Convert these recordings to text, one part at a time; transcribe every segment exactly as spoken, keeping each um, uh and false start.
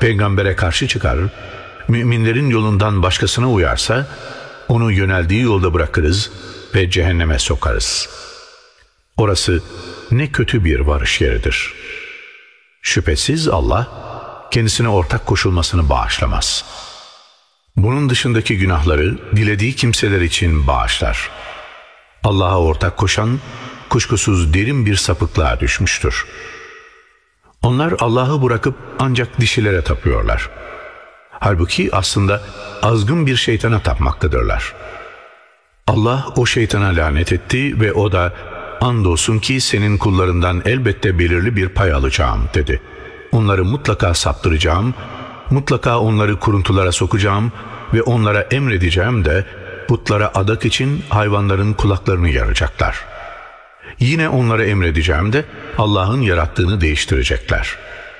peygambere karşı çıkar, müminlerin yolundan başkasına uyarsa, onu yöneldiği yolda bırakırız ve cehenneme sokarız. Orası ne kötü bir varış yeridir. Şüphesiz Allah, kendisine ortak koşulmasını bağışlamaz. Bunun dışındaki günahları dilediği kimseler için bağışlar. Allah'a ortak koşan, kuşkusuz derin bir sapıklığa düşmüştür. Onlar Allah'ı bırakıp ancak dişilere tapıyorlar. Halbuki aslında azgın bir şeytana tapmaktadırlar. Allah o şeytana lanet etti ve o da, andolsun ki senin kullarından elbette belirli bir pay alacağım dedi. Onları mutlaka saptıracağım, mutlaka onları kuruntulara sokacağım ve onlara emredeceğim de putlara adak için hayvanların kulaklarını yaracaklar. Yine onlara emredeceğim de Allah'ın yarattığını değiştirecekler.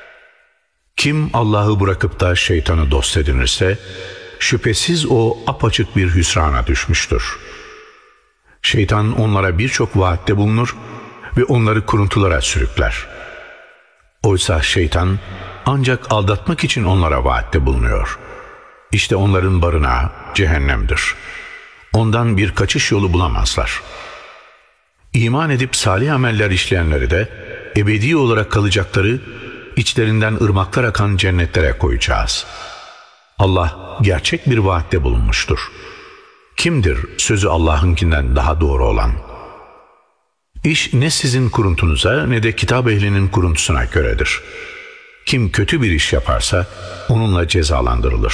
Kim Allah'ı bırakıp da şeytanı dost edinirse, şüphesiz o apaçık bir hüsrana düşmüştür. Şeytan onlara birçok vaatte bulunur ve onları kuruntulara sürükler. Oysa şeytan ancak aldatmak için onlara vaatte bulunuyor. İşte onların barınağı cehennemdir. Ondan bir kaçış yolu bulamazlar. İman edip salih ameller işleyenleri de ebedi olarak kalacakları, içlerinden ırmaklar akan cennetlere koyacağız. Allah gerçek bir vaatte bulunmuştur. Kimdir sözü Allah'ınkinden daha doğru olan? İş ne sizin kuruntunuza ne de kitap ehlinin kuruntusuna göredir. Kim kötü bir iş yaparsa onunla cezalandırılır.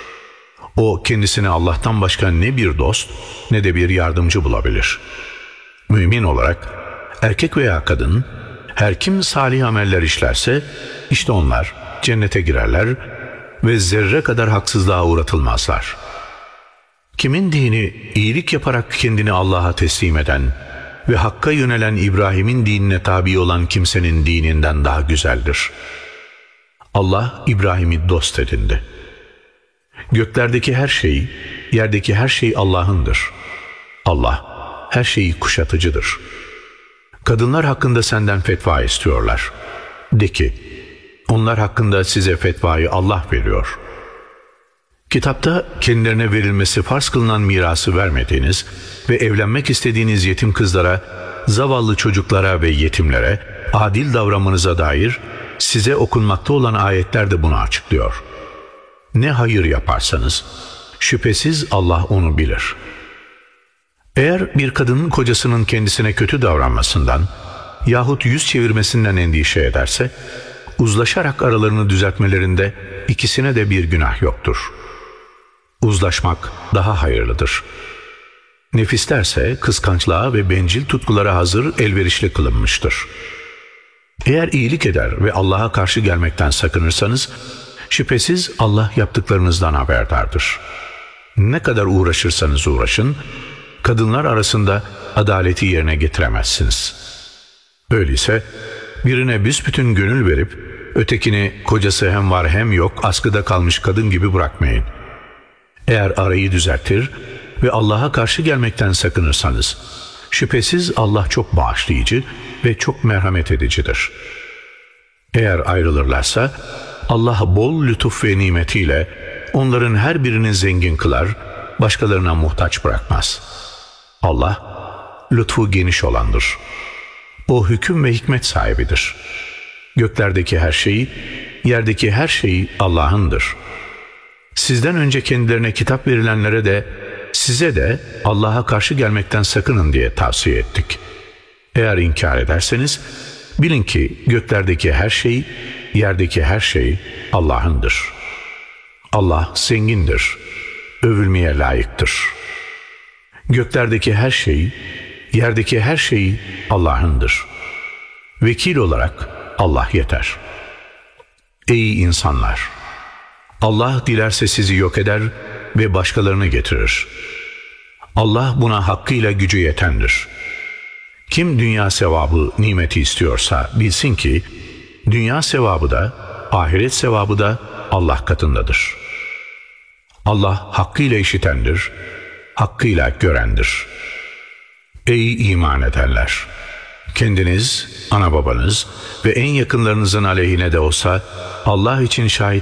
O kendisine Allah'tan başka ne bir dost ne de bir yardımcı bulabilir. Mümin olarak erkek veya kadın, her kim salih ameller işlerse işte onlar cennete girerler ve zerre kadar haksızlığa uğratılmazlar. Kimin dini iyilik yaparak kendini Allah'a teslim eden ve Hakk'a yönelen İbrahim'in dinine tabi olan kimsenin dininden daha güzeldir. Allah İbrahim'i dost edindi. Göklerdeki her şey, yerdeki her şey Allah'ındır. Allah her şeyi kuşatıcıdır. Kadınlar hakkında senden fetva istiyorlar. De ki, onlar hakkında size fetvayı Allah veriyor. Kitapta kendilerine verilmesi farz kılınan mirası vermediğiniz ve evlenmek istediğiniz yetim kızlara, zavallı çocuklara ve yetimlere adil davranmanıza dair size okunmakta olan ayetler de bunu açıklıyor. Ne hayır yaparsanız, şüphesiz Allah onu bilir. Eğer bir kadının kocasının kendisine kötü davranmasından yahut yüz çevirmesinden endişe ederse, uzlaşarak aralarını düzeltmelerinde ikisine de bir günah yoktur. Uzlaşmak daha hayırlıdır. Nefislerse kıskançlığa ve bencil tutkulara hazır elverişli kılınmıştır. Eğer iyilik eder ve Allah'a karşı gelmekten sakınırsanız, şüphesiz Allah yaptıklarınızdan haberdardır. Ne kadar uğraşırsanız uğraşın, kadınlar arasında adaleti yerine getiremezsiniz. Öyleyse birine büsbütün gönül verip, ötekini kocası hem var hem yok askıda kalmış kadın gibi bırakmayın. Eğer arayı düzeltir ve Allah'a karşı gelmekten sakınırsanız, şüphesiz Allah çok bağışlayıcı ve çok merhamet edicidir. Eğer ayrılırlarsa, Allah bol lütuf ve nimetiyle onların her birini zengin kılar, başkalarına muhtaç bırakmaz. Allah, lütfu geniş olandır. O hüküm ve hikmet sahibidir. Göklerdeki her şeyi, yerdeki her şeyi Allah'ındır. Sizden önce kendilerine kitap verilenlere de, size de Allah'a karşı gelmekten sakının diye tavsiye ettik. Eğer inkar ederseniz, bilin ki göklerdeki her şey, yerdeki her şey Allah'ındır. Allah zengindir, övülmeye layıktır. Göklerdeki her şey, yerdeki her şey Allah'ındır. Vekil olarak Allah yeter. Ey insanlar! Allah dilerse sizi yok eder ve başkalarını getirir. Allah buna hakkıyla gücü yetendir. Kim dünya sevabı, nimeti istiyorsa bilsin ki, dünya sevabı da, ahiret sevabı da Allah katındadır. Allah hakkıyla işitendir, hakkıyla görendir. Ey iman edenler! Kendiniz, ana babanız ve en yakınlarınızın aleyhine de olsa Allah için şahit